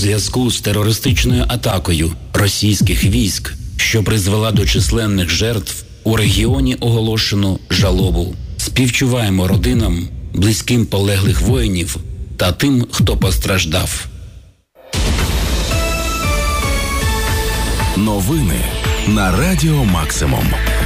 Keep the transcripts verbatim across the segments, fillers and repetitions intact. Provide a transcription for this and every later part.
зв'язку з терористичною атакою російських військ, що призвела до численних жертв, у регіоні оголошено жалобу. Співчуваємо родинам, близьким полеглих воїнів та тим, хто постраждав. Новини на Радіо Максимум.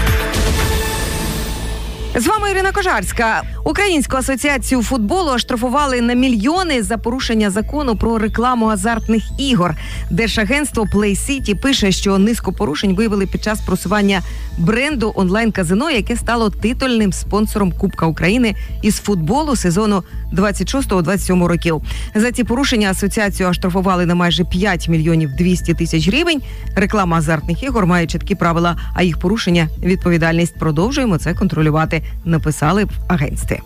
З вами Ірина Кожарська. Українську асоціацію футболу оштрафували на мільйони за порушення закону про рекламу азартних ігор. Держагентство Play City пише, що низку порушень виявили під час просування бренду онлайн-казино, яке стало титульним спонсором Кубка України із футболу сезону двадцять шостого - двадцять сьомого років. За ці порушення асоціацію оштрафували на майже п'ять мільйонів двісті тисяч гривень. Реклама азартних ігор має чіткі правила, а їх порушення – відповідальність. Продовжуємо це контролювати, написали в агентстві.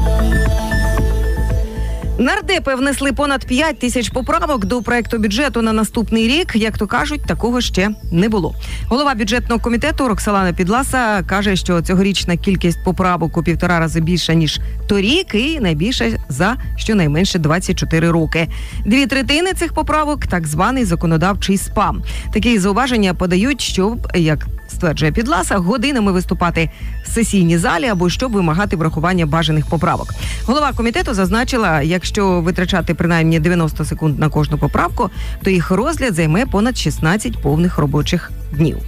Нардепи внесли понад п'ять тисяч поправок до проекту бюджету на наступний рік. Як то кажуть, такого ще не було. Голова бюджетного комітету Роксолана Підласа каже, що цьогорічна кількість поправок у півтора рази більша, ніж торік, і найбільша за щонайменше двадцять чотири роки. Дві третини цих поправок – так званий законодавчий спам. Такі зауваження подають, щоб, як стверджує Підласа, годинами виступати в сесійній залі або щоб вимагати врахування бажаних поправок. Голова комітету зазначила, якщо витрачати принаймні дев'яносто секунд на кожну поправку, то їх розгляд займе понад шістнадцять повних робочих днів.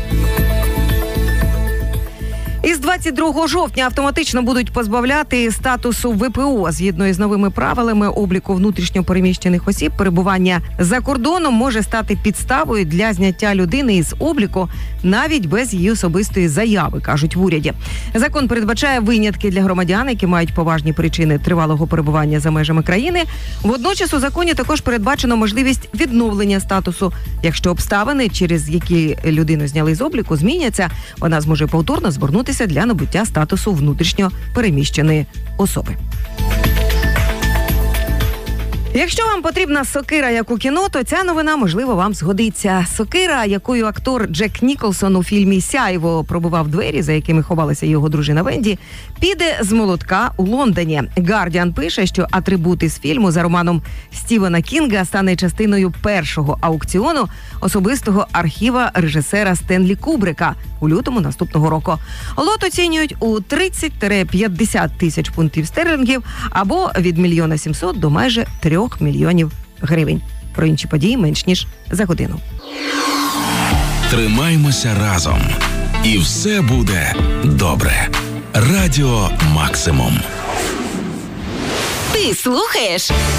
Із двадцять другого жовтня автоматично будуть позбавляти статусу ве пе о. Згідно із новими правилами обліку внутрішньопереміщених осіб, перебування за кордоном може стати підставою для зняття людини із обліку навіть без її особистої заяви, кажуть в уряді. Закон передбачає винятки для громадян, які мають поважні причини тривалого перебування за межами країни. Водночас у законі також передбачено можливість відновлення статусу. Якщо обставини, через які людину зняли з обліку, зміняться, вона зможе повторно звернутися для набуття статусу внутрішньо переміщеної особи. Якщо вам потрібна сокира, як у кіно, то ця новина, можливо, вам згодиться. Сокира, якою актор Джек Ніколсон у фільмі «Сяйво» пробивав двері, за якими ховалася його дружина Венді, піде з молотка у Лондоні. Guardian пише, що атрибути з фільму за романом Стівена Кінга стане частиною першого аукціону особистого архіва режисера Стенлі Кубрика у лютому наступного року. Лот оцінюють у тридцять - п'ятдесят тисяч фунтів стерлінгів або від мільйона сімсот до майже трьох мільйонів гривень. Про інші події менш ніж за годину. Тримаймося разом. І все буде добре. Радіо Максимум. Ти слухаєш